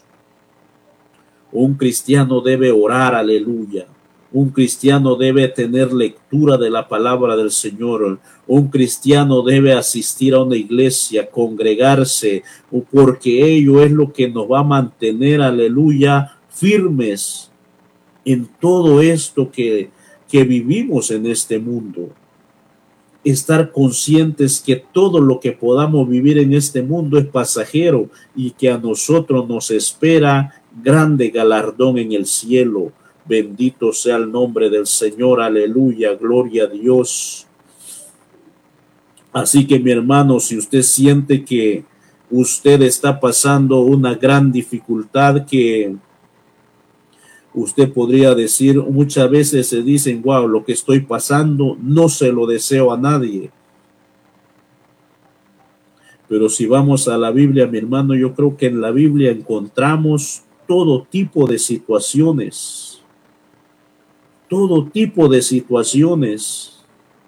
Un cristiano debe orar, aleluya. Un cristiano debe tener lectura de la palabra del Señor. Un cristiano debe asistir a una iglesia, congregarse, porque ello es lo que nos va a mantener, aleluya, firmes en todo esto que, que vivimos en este mundo. Estar conscientes que todo lo que podamos vivir en este mundo es pasajero y que a nosotros nos espera grande galardón en el cielo. Bendito sea el nombre del Señor, aleluya, gloria a Dios. Así que, mi hermano, si usted siente que usted está pasando una gran dificultad, que usted podría decir, muchas veces se dicen, wow, lo que estoy pasando no se lo deseo a nadie. Pero si vamos a la Biblia, mi hermano, yo creo que en la Biblia encontramos todo tipo de situaciones, todo tipo de situaciones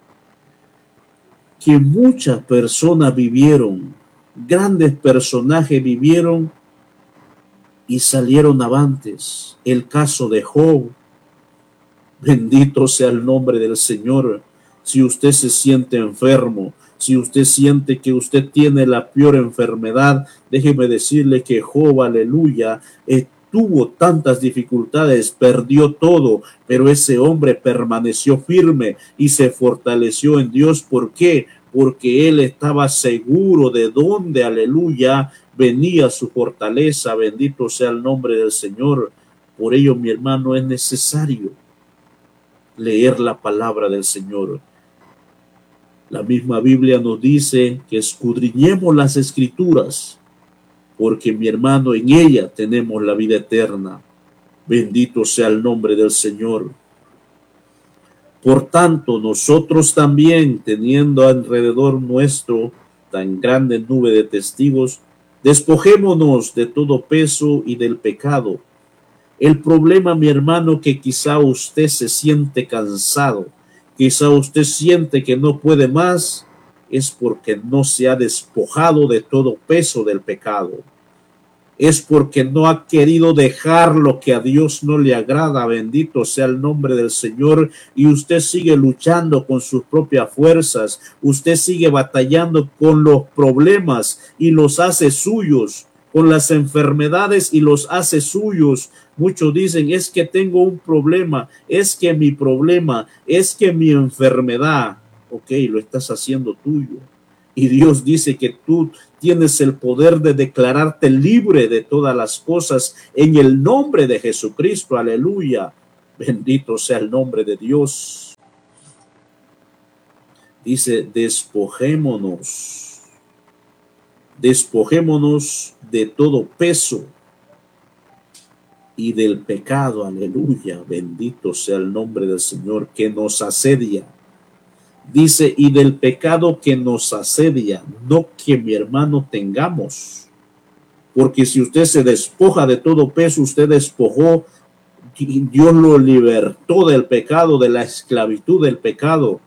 que muchas personas vivieron, grandes personajes vivieron y salieron avantes. El caso de Job, bendito sea el nombre del Señor. Si usted se siente enfermo, si usted siente que usted tiene la peor enfermedad, déjeme decirle que Job, aleluya, eh, tuvo tantas dificultades, perdió todo, pero ese hombre permaneció firme y se fortaleció en Dios. ¿Por qué? Porque él estaba seguro de dónde, aleluya, venía su fortaleza. Bendito sea el nombre del Señor. Por ello, mi hermano, es necesario leer la palabra del Señor. La misma Biblia nos dice que escudriñemos las Escrituras, porque, mi hermano, en ella tenemos la vida eterna. Bendito sea el nombre del Señor. Por tanto, nosotros también, teniendo alrededor nuestro tan grande nube de testigos, despojémonos de todo peso y del pecado. El problema, mi hermano, que quizá usted se siente cansado, quizá usted siente que no puede más, es porque no se ha despojado de todo peso del pecado. Es porque no ha querido dejar lo que a Dios no le agrada. Bendito sea el nombre del Señor. Y usted sigue luchando con sus propias fuerzas. Usted sigue batallando con los problemas y los hace suyos, con las enfermedades y los hace suyos. Muchos dicen, es que tengo un problema, es que mi problema, es que mi enfermedad. Ok, lo estás haciendo tuyo. Y Dios dice que tú tienes el poder de declararte libre de todas las cosas en el nombre de Jesucristo. Aleluya. Bendito sea el nombre de Dios. Dice, despojémonos. Despojémonos de todo peso y del pecado. Aleluya. Bendito sea el nombre del Señor, que nos asedia. Dice, y del pecado que nos asedia, no que, mi hermano, tengamos, porque si usted se despoja de todo peso, usted despojó, Dios lo libertó del pecado, de la esclavitud del pecado.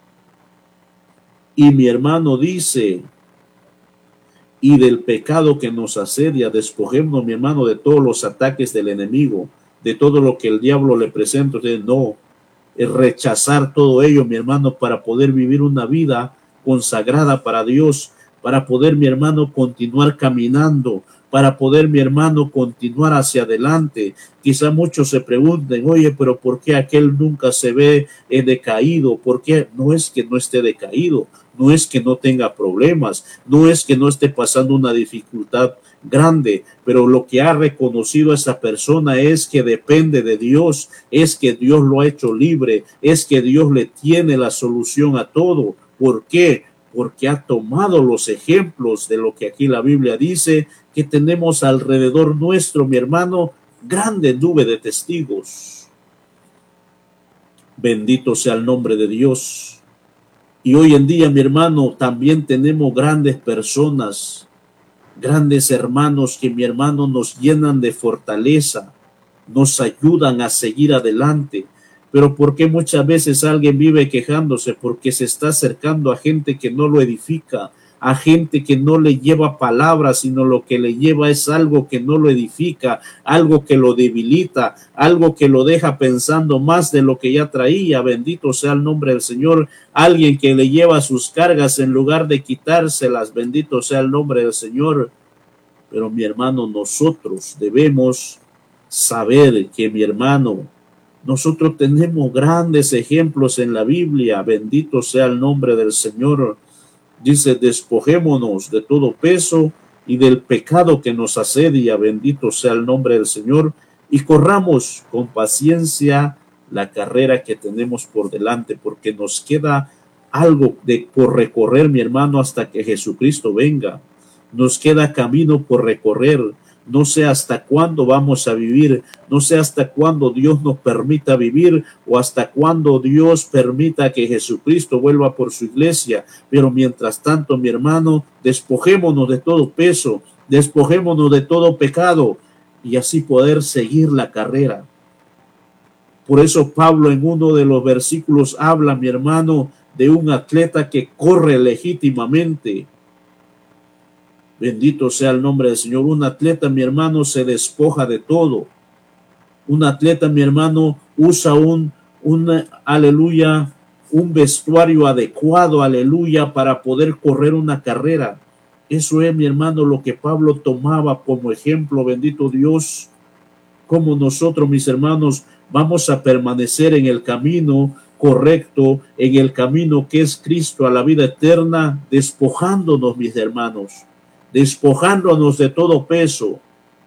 Y mi hermano dice, y del pecado que nos asedia, despojémonos, mi hermano, de todos los ataques del enemigo, de todo lo que el diablo le presenta. Usted no, es rechazar todo ello, mi hermano, para poder vivir una vida consagrada para Dios, para poder, mi hermano, continuar caminando, para poder, mi hermano, continuar hacia adelante. Quizá muchos se pregunten, oye, pero ¿por qué aquel nunca se ve eh, decaído? ¿Por qué? No es que no esté decaído, no es que no tenga problemas, no es que no esté pasando una dificultad grande, pero lo que ha reconocido esa persona es que depende de Dios, es que Dios lo ha hecho libre, es que Dios le tiene la solución a todo. ¿Por qué? Porque ha tomado los ejemplos de lo que aquí la Biblia dice, que tenemos alrededor nuestro, mi hermano, grande nube de testigos. Bendito sea el nombre de Dios. Y hoy en día, mi hermano, también tenemos grandes personas, grandes hermanos que, mi hermano, nos llenan de fortaleza, nos ayudan a seguir adelante. Pero ¿por qué muchas veces alguien vive quejándose? Porque se está acercando a gente que no lo edifica, a gente que no le lleva palabras, sino lo que le lleva es algo que no lo edifica, algo que lo debilita, algo que lo deja pensando más de lo que ya traía. Bendito sea el nombre del Señor. Alguien que le lleva sus cargas en lugar de quitárselas. Bendito sea el nombre del Señor. Pero mi hermano, nosotros debemos saber que, mi hermano, nosotros tenemos grandes ejemplos en la Biblia. Bendito sea el nombre del Señor. Dice, despojémonos de todo peso y del pecado que nos asedia. Bendito sea el nombre del Señor. Y corramos con paciencia la carrera que tenemos por delante, porque nos queda algo de por recorrer, mi hermano, hasta que Jesucristo venga. Nos queda camino por recorrer. No sé hasta cuándo vamos a vivir, no sé hasta cuándo Dios nos permita vivir o hasta cuándo Dios permita que Jesucristo vuelva por su iglesia. Pero mientras tanto, mi hermano, despojémonos de todo peso, despojémonos de todo pecado y así poder seguir la carrera. Por eso Pablo en uno de los versículos habla, mi hermano, de un atleta que corre legítimamente. Bendito sea el nombre del Señor. Un atleta, mi hermano, se despoja de todo. Un atleta, mi hermano, usa un, un, aleluya, un vestuario adecuado, aleluya, para poder correr una carrera. Eso es, mi hermano, lo que Pablo tomaba como ejemplo. Bendito Dios. Como nosotros, mis hermanos, vamos a permanecer en el camino correcto, en el camino que es Cristo a la vida eterna, despojándonos, mis hermanos. Despojándonos de todo peso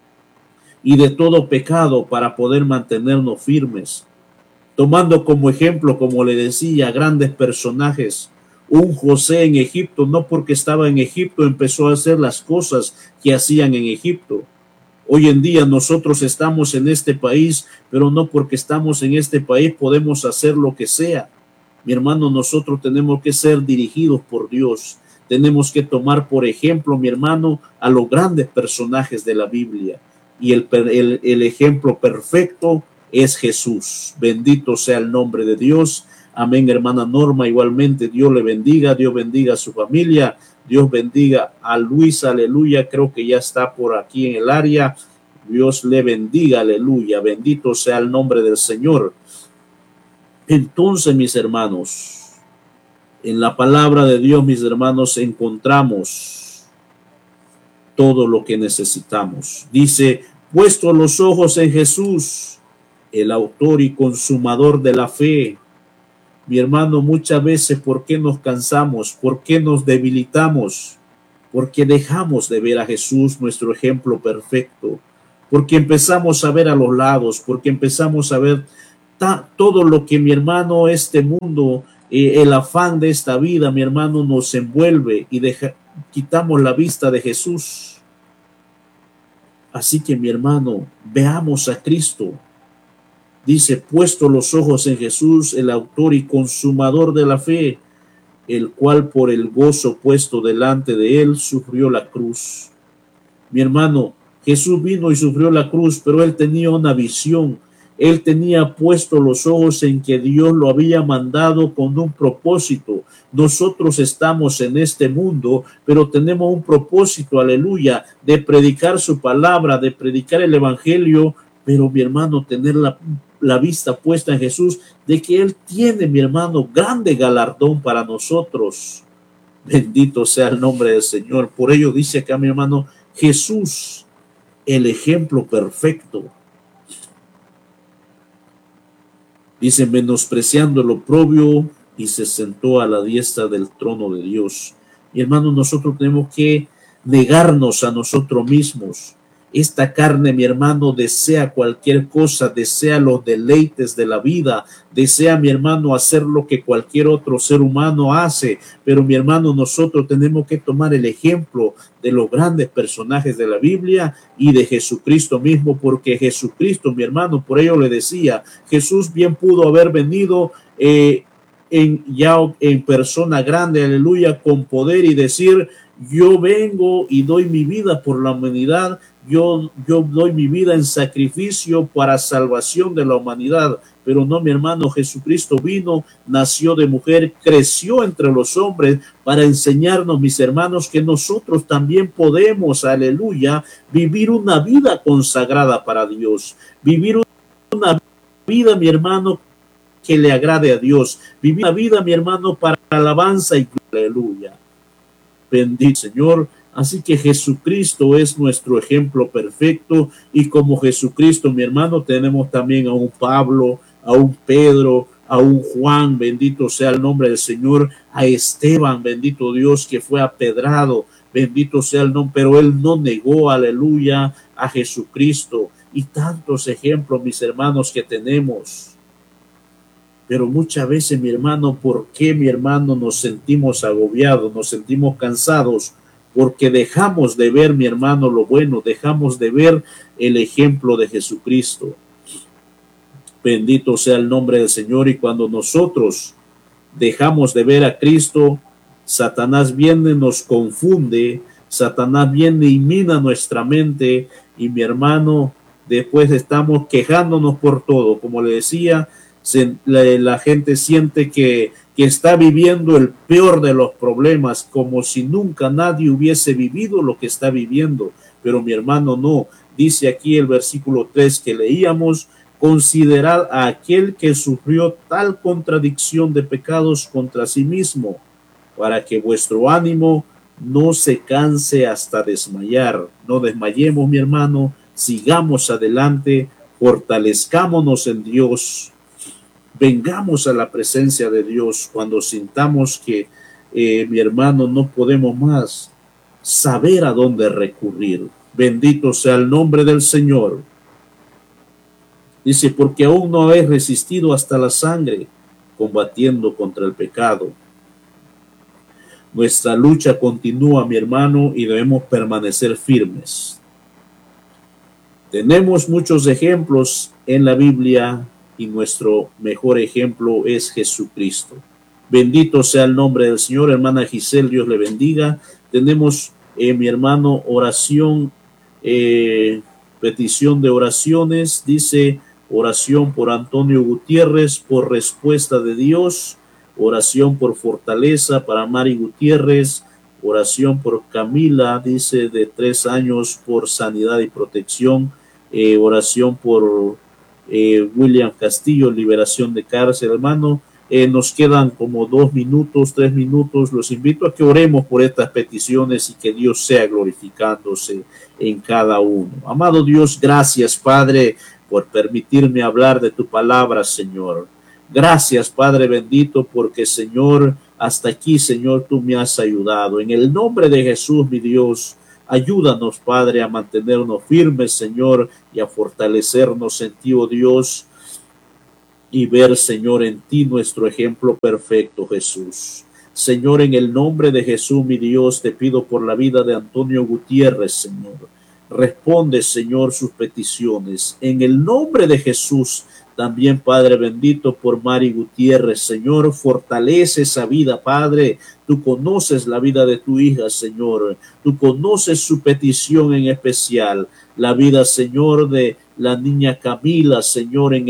y de todo pecado para poder mantenernos firmes, tomando como ejemplo, como le decía, grandes personajes. Un José en Egipto, no porque estaba en Egipto empezó a hacer las cosas que hacían en Egipto. Hoy en día nosotros estamos en este país, pero no porque estamos en este país podemos hacer lo que sea. Mi hermano, nosotros tenemos que ser dirigidos por Dios. Tenemos que tomar por ejemplo, mi hermano, a los grandes personajes de la Biblia. Y el, el, el ejemplo perfecto es Jesús. Bendito sea el nombre de Dios. Amén, hermana Norma. Igualmente, Dios le bendiga. Dios bendiga a su familia. Dios bendiga a Luis. Aleluya. Creo que ya está por aquí en el área. Dios le bendiga. Aleluya. Bendito sea el nombre del Señor. Entonces, mis hermanos, en la palabra de Dios, mis hermanos, encontramos todo lo que necesitamos. Dice, puesto los ojos en Jesús, el autor y consumador de la fe. Mi hermano, muchas veces, ¿por qué nos cansamos? ¿Por qué nos debilitamos? Porque dejamos de ver a Jesús, nuestro ejemplo perfecto. Porque empezamos a ver a los lados, porque empezamos a ver todo lo que, mi hermano, este mundo, eh, el afán de esta vida, mi hermano, nos envuelve y deja, quitamos la vista de Jesús. Así que, mi hermano, veamos a Cristo. Dice, puesto los ojos en Jesús, el autor y consumador de la fe, el cual por el gozo puesto delante de él sufrió la cruz, Mi hermano, Jesús vino y sufrió la cruz, pero él tenía una visión. Él tenía puesto los ojos en que Dios lo había mandado con un propósito. Nosotros estamos en este mundo, pero tenemos un propósito, aleluya, de predicar su palabra, de predicar el evangelio, pero mi hermano, tener la, la vista puesta en Jesús, de que Él tiene, mi hermano, grande galardón para nosotros. Bendito sea el nombre del Señor. Por ello dice acá, mi hermano, Jesús, el ejemplo perfecto. Dice, menospreciando lo propio, y se sentó a la diestra del trono de Dios. Y hermano, nosotros tenemos que negarnos a nosotros mismos. Esta carne, mi hermano, desea cualquier cosa, desea los deleites de la vida, desea, mi hermano, hacer lo que cualquier otro ser humano hace. Pero, mi hermano, nosotros tenemos que tomar el ejemplo de los grandes personajes de la Biblia y de Jesucristo mismo, porque Jesucristo, mi hermano, por ello le decía, Jesús bien pudo haber venido eh, en, ya en persona grande, aleluya, con poder y decir, yo vengo y doy mi vida por la humanidad, yo, yo doy mi vida en sacrificio para salvación de la humanidad. Pero no, mi hermano, Jesucristo vino, nació de mujer, creció entre los hombres para enseñarnos, mis hermanos, que nosotros también podemos, aleluya, vivir una vida consagrada para Dios, vivir una vida, mi hermano, que le agrade a Dios, vivir una vida, mi hermano, para alabanza y aleluya. Bendito Señor. Así que Jesucristo es nuestro ejemplo perfecto, y como Jesucristo, mi hermano, tenemos también a un Pablo, a un Pedro, a un Juan, bendito sea el nombre del Señor, a Esteban, bendito Dios, que fue apedrado, bendito sea el nombre, pero él no negó, aleluya, a Jesucristo. Y tantos ejemplos, mis hermanos, que tenemos. Pero muchas veces, mi hermano, ¿por qué, mi hermano, nos sentimos agobiados, nos sentimos cansados? Porque dejamos de ver, mi hermano, lo bueno, dejamos de ver el ejemplo de Jesucristo. Bendito sea el nombre del Señor. Y cuando nosotros dejamos de ver a Cristo, Satanás viene, nos confunde, Satanás viene y mina nuestra mente, y mi hermano, después estamos quejándonos por todo. Como le decía, se, la, la gente siente que, que está viviendo el peor de los problemas, como si nunca nadie hubiese vivido lo que está viviendo. Pero mi hermano, no. Dice aquí el versículo tres que leíamos, considerad a aquel que sufrió tal contradicción de pecados contra sí mismo, para que vuestro ánimo no se canse hasta desmayar. No desmayemos, mi hermano, sigamos adelante, fortalezcámonos en Dios. Vengamos a la presencia de Dios cuando sintamos que, eh, mi hermano, no podemos más, saber a dónde recurrir. Bendito sea el nombre del Señor. Dice, porque aún no habéis resistido hasta la sangre, combatiendo contra el pecado. Nuestra lucha continúa, mi hermano, y debemos permanecer firmes. Tenemos muchos ejemplos en la Biblia, y nuestro mejor ejemplo es Jesucristo. Bendito sea el nombre del Señor. Hermana Giselle, Dios le bendiga. Tenemos, eh, mi hermano, oración, eh, petición de oraciones. Dice, oración por Antonio Gutiérrez, por respuesta de Dios. Oración por fortaleza para Mari Gutiérrez. Oración por Camila, dice, de tres años, por sanidad y protección. Eh, oración por Eh, William Castillo, liberación de cárcel. Hermano, eh, nos quedan como dos minutos, tres minutos. Los invito a que oremos por estas peticiones y que Dios sea glorificándose en cada uno. Amado Dios, gracias, Padre, por permitirme hablar de tu palabra, Señor. Gracias, Padre bendito, porque, Señor, hasta aquí, Señor, tú me has ayudado. En el nombre de Jesús, mi Dios, ayúdanos, Padre, a mantenernos firmes, Señor, y a fortalecernos en ti, oh Dios, y ver, Señor, en ti nuestro ejemplo perfecto, Jesús. Señor, en el nombre de Jesús, mi Dios, te pido por la vida de Antonio Gutiérrez, Señor. Responde, Señor, sus peticiones. En el nombre de Jesús, También, Padre bendito, por Mari Gutiérrez, Señor, fortalece esa vida, Padre. Tú conoces la vida de tu hija, Señor. Tú conoces su petición en especial. La vida, Señor, de la niña Camila, Señor, en